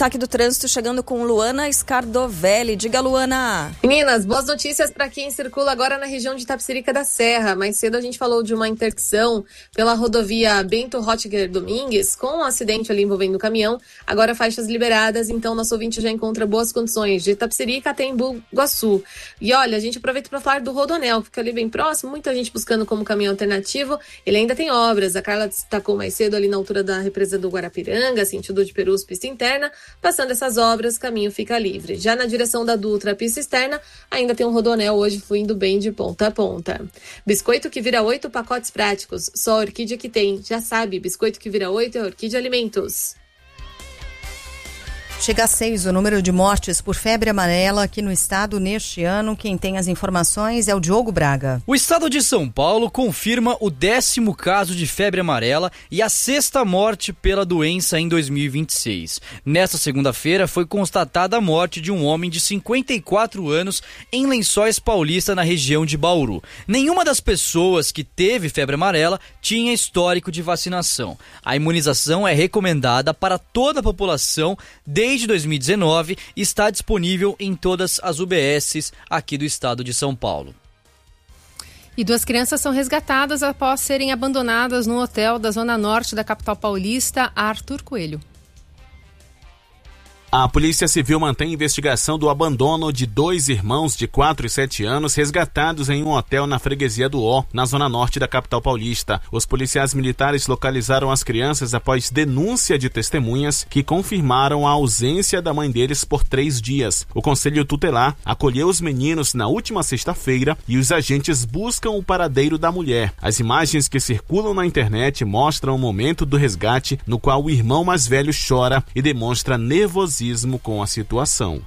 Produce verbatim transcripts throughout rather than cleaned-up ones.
Destaque do trânsito chegando com Luana Scardovelli. Diga, Luana. Meninas, boas notícias para quem circula agora na região de Itapecerica da Serra. Mais cedo a gente falou de uma intersecção pela rodovia Bento Rottiger Domingues, com um acidente ali envolvendo o caminhão. Agora faixas liberadas, então nosso ouvinte já encontra boas condições de Itapecerica até Embu-Guaçu. E olha, a gente aproveita para falar do Rodoanel, que fica ali bem próximo, muita gente buscando como caminhão alternativo. Ele ainda tem obras. A Carla destacou mais cedo ali na altura da represa do Guarapiranga, sentido de Perus, pista interna. Passando essas obras, o caminho fica livre. Já na direção da Dutra, pista externa, ainda tem um Rodoanel hoje fluindo bem de ponta a ponta. Biscoito que vira oito, pacotes práticos. Só a Orquídea que tem. Já sabe, biscoito que vira oito é Orquídea Alimentos. Chega a seis o número de mortes por febre amarela aqui no estado neste ano. Quem tem as informações é o Diogo Braga. O estado de São Paulo confirma o décimo caso de febre amarela e a sexta morte pela doença em dois mil e vinte e seis. Nesta segunda-feira foi constatada a morte de um homem de cinquenta e quatro anos em Lençóis Paulista, na região de Bauru. Nenhuma das pessoas que teve febre amarela tinha histórico de vacinação. A imunização é recomendada para toda a população desde Desde dois mil e dezenove, está disponível em todas as U B Ss aqui do estado de São Paulo. E duas crianças são resgatadas após serem abandonadas no hotel da zona norte da capital paulista, Arthur Coelho. A Polícia Civil mantém investigação do abandono de dois irmãos de quatro e sete anos resgatados em um hotel na freguesia do Ó, na zona norte da capital paulista. Os policiais militares localizaram as crianças após denúncia de testemunhas que confirmaram a ausência da mãe deles por três dias. O Conselho Tutelar acolheu os meninos na última sexta-feira e os agentes buscam o paradeiro da mulher. As imagens que circulam na internet mostram o momento do resgate, no qual o irmão mais velho chora e demonstra nervosismo com a situação.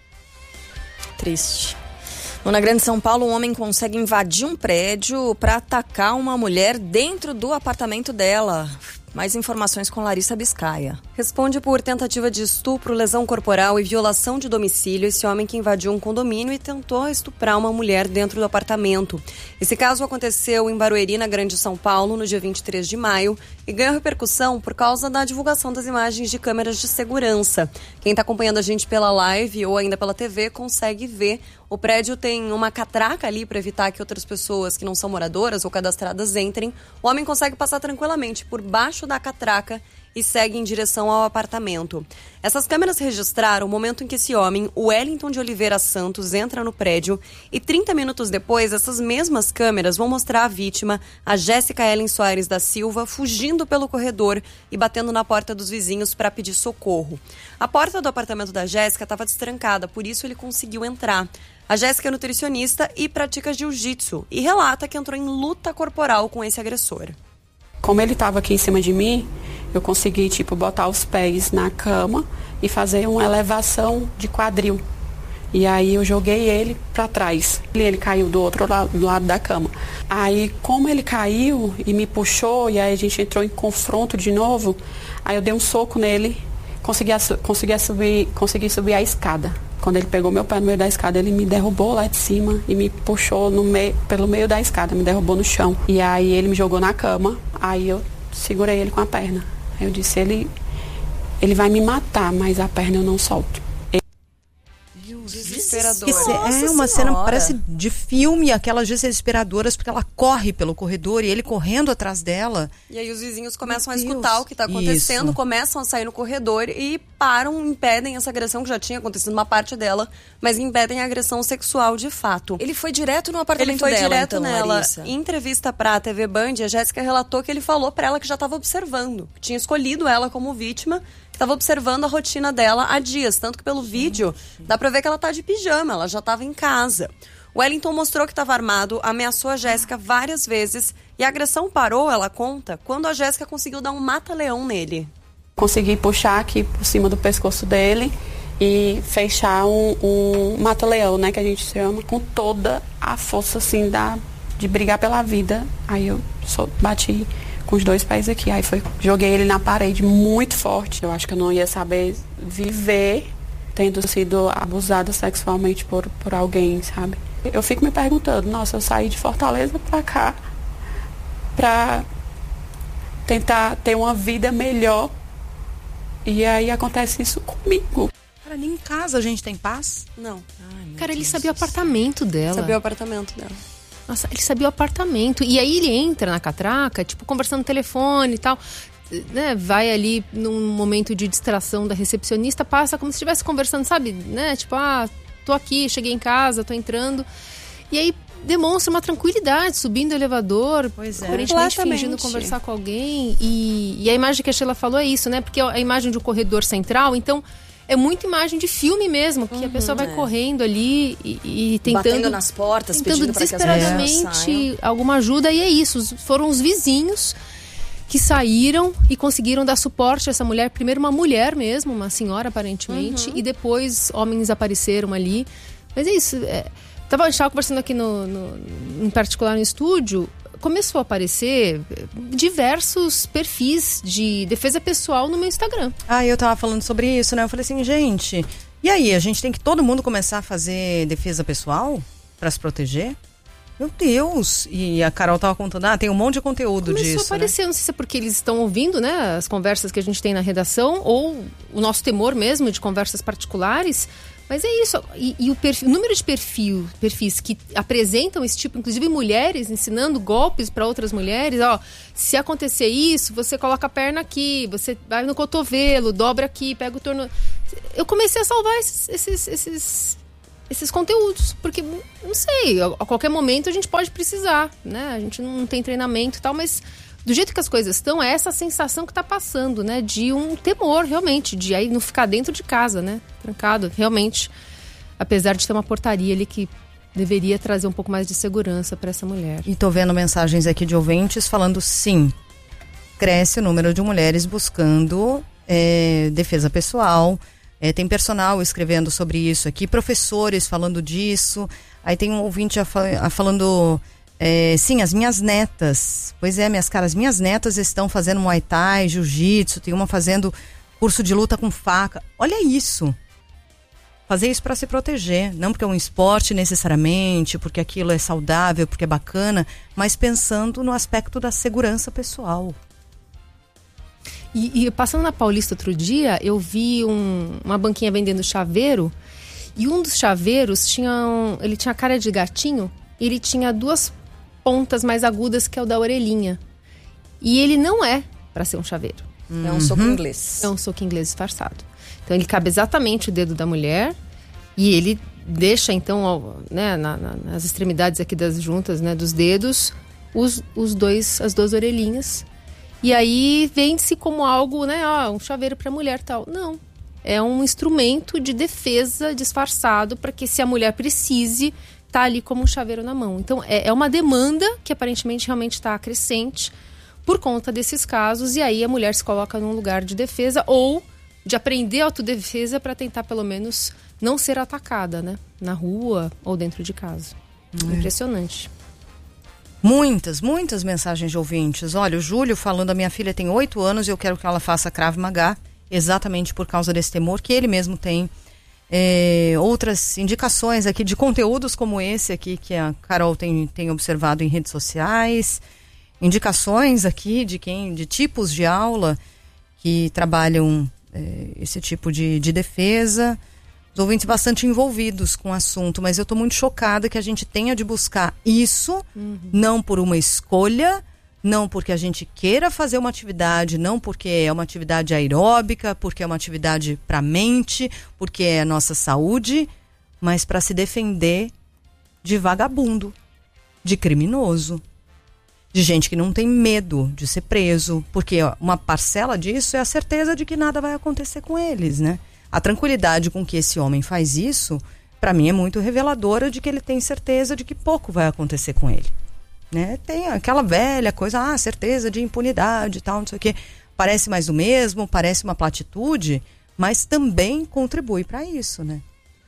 Triste. Bom, na Grande São Paulo, um homem consegue invadir um prédio para atacar uma mulher dentro do apartamento dela. Mais informações com Larissa Biscaia. Responde por tentativa de estupro, lesão corporal e violação de domicílio esse homem que invadiu um condomínio e tentou estuprar uma mulher dentro do apartamento. Esse caso aconteceu em Barueri, na Grande São Paulo, no dia vinte e três de maio e ganhou repercussão por causa da divulgação das imagens de câmeras de segurança. Quem está acompanhando a gente pela live ou ainda pela T V consegue ver. O prédio tem uma catraca ali para evitar que outras pessoas que não são moradoras ou cadastradas entrem. O homem consegue passar tranquilamente por baixo da catraca e segue em direção ao apartamento. Essas câmeras registraram o momento em que esse homem, o Wellington de Oliveira Santos, entra no prédio e trinta minutos depois, essas mesmas câmeras vão mostrar a vítima, a Jéssica Ellen Soares da Silva, fugindo pelo corredor e batendo na porta dos vizinhos para pedir socorro. A porta do apartamento da Jéssica estava destrancada, por isso ele conseguiu entrar. A Jéssica é nutricionista e pratica jiu-jitsu e relata que entrou em luta corporal com esse agressor. Como ele estava aqui em cima de mim, eu consegui, tipo, botar os pés na cama e fazer uma elevação de quadril. E aí eu joguei ele para trás. Ele caiu do outro lado, do lado da cama. Aí, como ele caiu e me puxou, e aí a gente entrou em confronto de novo, aí eu dei um soco nele, consegui, consegui, subir, consegui subir a escada. Quando ele pegou meu pé no meio da escada, ele me derrubou lá de cima e me puxou no meio, pelo meio da escada, me derrubou no chão. E aí ele me jogou na cama, aí eu segurei ele com a perna. Aí eu disse, ele, ele vai me matar, mas a perna eu não solto. Desesperador. Isso é uma cena, parece de filme, aquelas desesperadoras, porque ela corre pelo corredor e ele correndo atrás dela. E aí os vizinhos começam a escutar o que está acontecendo, Isso. começam a sair no corredor e param, impedem essa agressão que já tinha acontecido uma parte dela, mas impedem a agressão sexual de fato. Ele foi direto no apartamento dela, Ele foi dela, direto então, nela. Larissa. Em entrevista para a T V Band, a Jéssica relatou que ele falou para ela que já estava observando, que tinha escolhido ela como vítima, que estava observando a rotina dela há dias, tanto que pelo vídeo dá para ver que ela tá de pijama, ela já estava em casa. O Wellington mostrou que estava armado, ameaçou a Jéssica várias vezes e a agressão parou, ela conta, quando a Jéssica conseguiu dar um mata-leão nele. Consegui puxar aqui por cima do pescoço dele e fechar um, um mata-leão, né, que a gente chama, com toda a força, assim, da, de brigar pela vida. Aí eu só bati com os dois pés aqui, aí foi, joguei ele na parede muito forte. Eu acho que eu não ia saber viver tendo sido abusada sexualmente por, por alguém, sabe? Eu fico me perguntando, nossa, eu saí de Fortaleza pra cá pra tentar ter uma vida melhor E aí acontece isso comigo. Cara, nem em casa a gente tem paz? Não. Ai, cara, ele sabia o apartamento dela. Sabia o apartamento dela. Nossa, ele sabia o apartamento. E aí ele entra na catraca, tipo, conversando no telefone e tal. Né, vai ali num momento de distração da recepcionista, passa como se estivesse conversando, sabe? Né? Tipo, ah, tô aqui, cheguei em casa, tô entrando. E aí demonstra uma tranquilidade, subindo o elevador, pois é. aparentemente fingindo conversar com alguém. E, e a imagem que a Sheila falou é isso, né? Porque é a imagem de um corredor central, então é muito imagem de filme mesmo, que uhum, a pessoa vai é. correndo ali e, e tentando... Batendo nas portas, tentando pedindo para que as pessoas saiam. Alguma ajuda, e é isso. Foram os vizinhos que saíram e conseguiram dar suporte a essa mulher. Primeiro uma mulher mesmo, uma senhora aparentemente, uhum. e depois homens apareceram ali. Mas é isso. É, tava, estava conversando aqui no, no, em particular no estúdio, começou a aparecer diversos perfis de defesa pessoal no meu Instagram. Ah, eu tava falando sobre isso, né? Eu falei assim, gente, e aí? A gente tem que todo mundo começar a fazer defesa pessoal para se proteger? Meu Deus! E a Carol tava contando, ah, tem um monte de conteúdo Começou disso, Começou a aparecer, né? Não sei se é porque eles estão ouvindo, né, as conversas que a gente tem na redação, ou o nosso temor mesmo de conversas particulares, mas é isso. E, e o, perfil, o número de perfil, perfis que apresentam esse tipo, inclusive mulheres ensinando golpes para outras mulheres, ó, se acontecer isso, você coloca a perna aqui, você vai no cotovelo, dobra aqui, pega o torno... Eu comecei a salvar esses... esses, esses esses conteúdos, porque, não sei, a, a qualquer momento a gente pode precisar, né? A gente não tem treinamento e tal, mas do jeito que as coisas estão, é essa sensação que tá passando, né? De um temor, realmente, de aí não ficar dentro de casa, né? Trancado, realmente. Apesar de ter uma portaria ali que deveria trazer um pouco mais de segurança para essa mulher. E tô vendo mensagens aqui de ouvintes falando sim, cresce o número de mulheres buscando é, defesa pessoal. É, tem personal escrevendo sobre isso aqui, professores falando disso. Aí tem um ouvinte a fal- a falando, é, sim, as minhas netas. Pois é, minhas caras, minhas netas estão fazendo Muay Thai, Jiu-Jitsu, tem uma fazendo curso de luta com faca. Olha isso. Fazer isso para se proteger, não porque é um esporte necessariamente, porque aquilo é saudável, porque é bacana, mas pensando no aspecto da segurança pessoal. E, e passando na Paulista outro dia, eu vi um, uma banquinha vendendo chaveiro, e um dos chaveiros tinha um, ele tinha cara de gatinho, e ele tinha duas pontas mais agudas que é o da orelhinha. E ele não é para ser um chaveiro. Uhum. É um soco inglês. É um soco inglês disfarçado. Então ele cabe exatamente o dedo da mulher, e ele deixa então, né, na, na, nas extremidades aqui das juntas, né, dos dedos, os, os dois, as duas orelhinhas. E aí vende-se como algo, né, ó, um chaveiro para mulher e tal. Não, é um instrumento de defesa disfarçado para que, se a mulher precise, tá ali como um chaveiro na mão. Então é, é uma demanda que aparentemente realmente está crescente por conta desses casos, e aí a mulher se coloca num lugar de defesa ou de aprender autodefesa para tentar pelo menos não ser atacada, né, na rua ou dentro de casa. É. Impressionante. Muitas, muitas mensagens de ouvintes. Olha, o Júlio falando, a minha filha tem oito anos e eu quero que ela faça Krav Maga, exatamente por causa desse temor que ele mesmo tem. É, outras indicações aqui de conteúdos como esse aqui que a Carol tem, tem observado em redes sociais. Indicações aqui de quem, de tipos de aula que trabalham é, esse tipo de, de defesa. Os ouvintes bastante envolvidos com o assunto, mas eu estou muito chocada que a gente tenha de buscar isso, uhum. não por uma escolha, não porque a gente queira fazer uma atividade, não porque é uma atividade aeróbica, porque é uma atividade para a mente, porque é a nossa saúde, mas para se defender de vagabundo, de criminoso, de gente que não tem medo de ser preso, porque ó, uma parcela disso é a certeza de que nada vai acontecer com eles, né? A tranquilidade com que esse homem faz isso, para mim é muito reveladora de que ele tem certeza de que pouco vai acontecer com ele. Né? Tem aquela velha coisa, ah, certeza de impunidade e tal, não sei o quê. Parece mais do mesmo, parece uma platitude, mas também contribui para isso, né?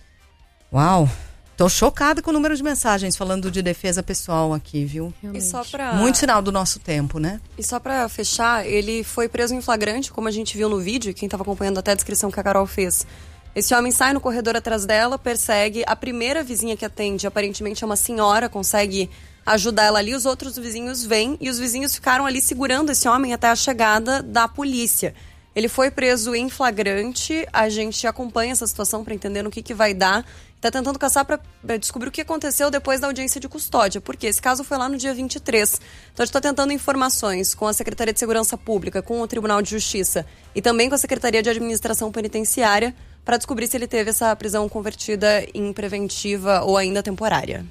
Uau! Tô chocada com o número de mensagens falando de defesa pessoal aqui, viu? E só pra... Muito sinal do nosso tempo, né? E só pra fechar, ele foi preso em flagrante, como a gente viu no vídeo, quem tava acompanhando até a descrição que a Carol fez. Esse homem sai no corredor atrás dela, persegue a primeira vizinha que atende, aparentemente é uma senhora, consegue ajudar ela ali, os outros vizinhos vêm e os vizinhos ficaram ali segurando esse homem até a chegada da polícia. Ele foi preso em flagrante, a gente acompanha essa situação para entender no que, que vai dar. Está tentando caçar para descobrir o que aconteceu depois da audiência de custódia, porque esse caso foi lá no dia vinte e três. Então a gente está tentando informações com a Secretaria de Segurança Pública, com o Tribunal de Justiça e também com a Secretaria de Administração Penitenciária para descobrir se ele teve essa prisão convertida em preventiva ou ainda temporária.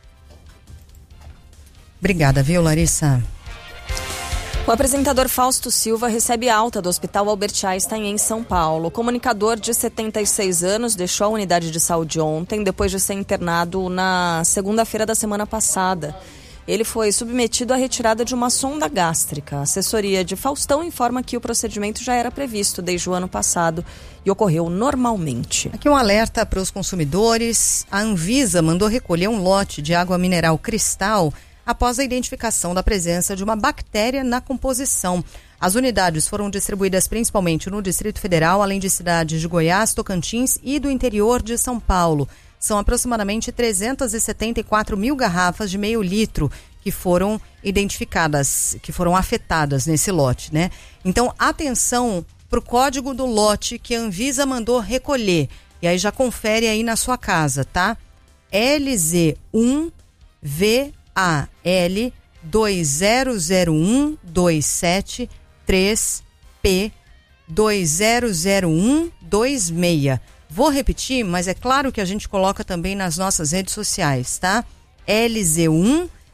Obrigada, viu, Larissa? O apresentador Fausto Silva recebe alta do Hospital Albert Einstein em São Paulo. O comunicador de setenta e seis anos deixou a unidade de saúde ontem, depois de ser internado na segunda-feira da semana passada. Ele foi submetido à retirada de uma sonda gástrica. A assessoria de Faustão informa que o procedimento já era previsto desde o ano passado e ocorreu normalmente. Aqui um alerta para os consumidores. A Anvisa mandou recolher um lote de água mineral Cristal após a identificação da presença de uma bactéria na composição. As unidades foram distribuídas principalmente no Distrito Federal, além de cidades de Goiás, Tocantins e do interior de São Paulo. São aproximadamente trezentas e setenta e quatro mil garrafas de meio litro que foram identificadas, que foram afetadas nesse lote, né? Então, atenção para o código do lote que a Anvisa mandou recolher. E aí já confere aí na sua casa, tá? L Z um V A L dois zero zero um dois sete três P dois zero zero um dois seis. Vou repetir, mas é claro que a gente coloca também nas nossas redes sociais, tá? L Z um